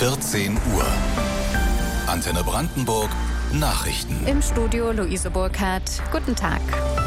14 Uhr. Antenne Brandenburg Nachrichten. Im Studio Luise Burkhardt. Guten Tag.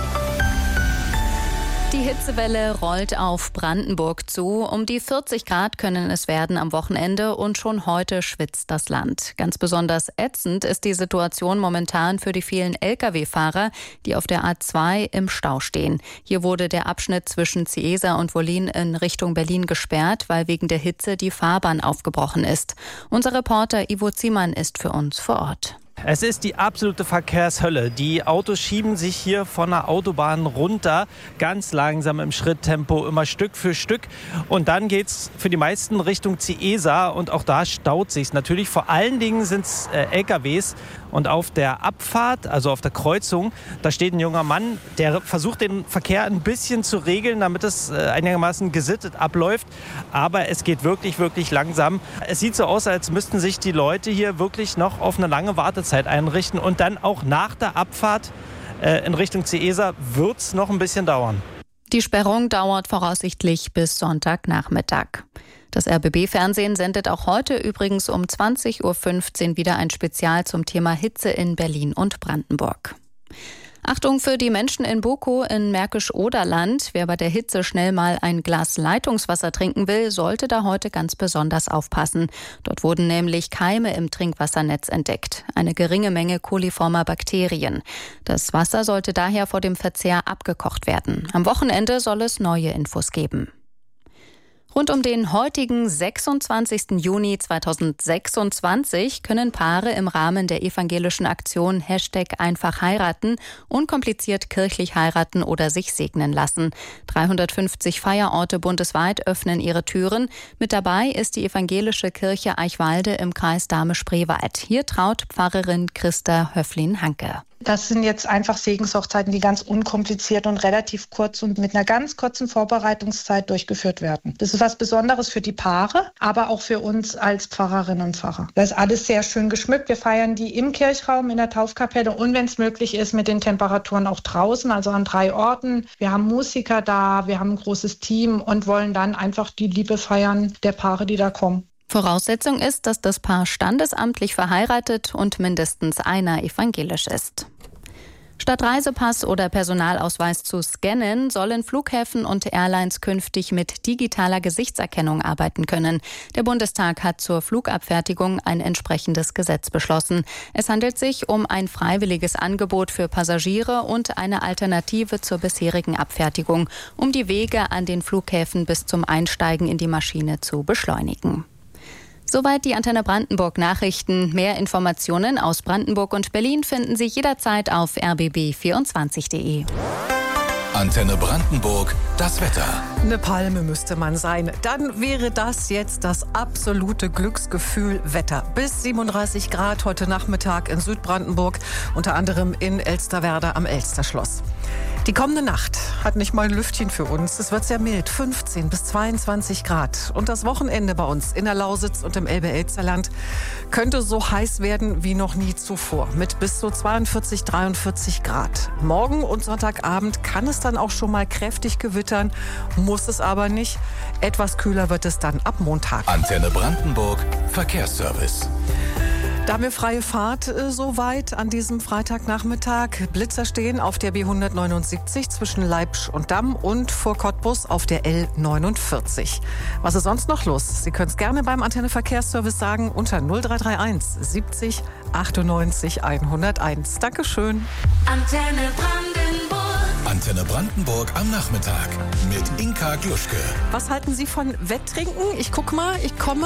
Die Hitzewelle rollt auf Brandenburg zu. Um die 40 Grad können es werden am Wochenende und schon heute schwitzt das Land. Ganz besonders ätzend ist die Situation momentan für die vielen Lkw-Fahrer, die auf der A2 im Stau stehen. Hier wurde der Abschnitt zwischen Ciesa und Wollin in Richtung Berlin gesperrt, weil wegen der Hitze die Fahrbahn aufgebrochen ist. Unser Reporter Ivo Ziemann ist für uns vor Ort. Es ist die absolute Verkehrshölle. Die Autos schieben sich hier von der Autobahn runter, ganz langsam im Schritttempo, immer Stück für Stück. Und dann geht's für die meisten Richtung Ciesa und auch da staut sich's. Natürlich vor allen Dingen sind es LKWs. Und auf der Abfahrt, also auf der Kreuzung, da steht ein junger Mann, der versucht den Verkehr ein bisschen zu regeln, damit es einigermaßen gesittet abläuft. Aber es geht wirklich, wirklich langsam. Es sieht so aus, als müssten sich die Leute hier wirklich noch auf eine lange Wartezeit einrichten. Und dann auch nach der Abfahrt in Richtung Ciesa wird es noch ein bisschen dauern. Die Sperrung dauert voraussichtlich bis Sonntagnachmittag. Das RBB-Fernsehen sendet auch heute übrigens um 20.15 Uhr wieder ein Spezial zum Thema Hitze in Berlin und Brandenburg. Achtung für die Menschen in Bukow in Märkisch-Oderland. Wer bei der Hitze schnell mal ein Glas Leitungswasser trinken will, sollte da heute ganz besonders aufpassen. Dort wurden nämlich Keime im Trinkwassernetz entdeckt. Eine geringe Menge coliformer Bakterien. Das Wasser sollte daher vor dem Verzehr abgekocht werden. Am Wochenende soll es neue Infos geben. Rund um den heutigen 26. Juni 2026 können Paare im Rahmen der evangelischen Aktion #einfach heiraten unkompliziert kirchlich heiraten oder sich segnen lassen. 350 Feierorte bundesweit öffnen ihre Türen. Mit dabei ist die evangelische Kirche Eichwalde im Kreis Dahme-Spreewald. Hier traut Pfarrerin Christa Höflin-Hanke. Das sind jetzt einfach Segenshochzeiten, die ganz unkompliziert und relativ kurz und mit einer ganz kurzen Vorbereitungszeit durchgeführt werden. Das ist was Besonderes für die Paare, aber auch für uns als Pfarrerinnen und Pfarrer. Das ist alles sehr schön geschmückt. Wir feiern die im Kirchraum, in der Taufkapelle und wenn es möglich ist, mit den Temperaturen auch draußen, also an 3 Orten. Wir haben Musiker da, wir haben ein großes Team und wollen dann einfach die Liebe feiern der Paare, die da kommen. Voraussetzung ist, dass das Paar standesamtlich verheiratet und mindestens einer evangelisch ist. Statt Reisepass oder Personalausweis zu scannen, sollen Flughäfen und Airlines künftig mit digitaler Gesichtserkennung arbeiten können. Der Bundestag hat zur Flugabfertigung ein entsprechendes Gesetz beschlossen. Es handelt sich um ein freiwilliges Angebot für Passagiere und eine Alternative zur bisherigen Abfertigung, um die Wege an den Flughäfen bis zum Einsteigen in die Maschine zu beschleunigen. Soweit die Antenne Brandenburg Nachrichten. Mehr Informationen aus Brandenburg und Berlin finden Sie jederzeit auf rbb24.de. Antenne Brandenburg, das Wetter. Eine Palme müsste man sein. Dann wäre das jetzt das absolute Glücksgefühl Wetter. Bis 37 Grad heute Nachmittag in Südbrandenburg, unter anderem in Elsterwerda am Elsterschloss. Die kommende Nacht hat nicht mal ein Lüftchen für uns. Es wird sehr mild, 15 bis 22 Grad. Und das Wochenende bei uns in der Lausitz und im Elbe-Elsterland könnte so heiß werden wie noch nie zuvor. Mit bis zu 42, 43 Grad. Morgen und Sonntagabend kann es dann auch schon mal kräftig gewittern, muss es aber nicht. Etwas kühler wird es dann ab Montag. Antenne Brandenburg, Verkehrsservice. Da haben wir freie Fahrt soweit an diesem Freitagnachmittag. Blitzer stehen auf der B179 zwischen Leipzig und Damm und vor Cottbus auf der L49. Was ist sonst noch los? Sie können es gerne beim Antenne Verkehrsservice sagen unter 0331 70 98 101. Dankeschön. Antenne Brandenburg am Nachmittag mit Inka Gluschke. Was halten Sie von Wetttrinken? Ich guck mal, ich komme.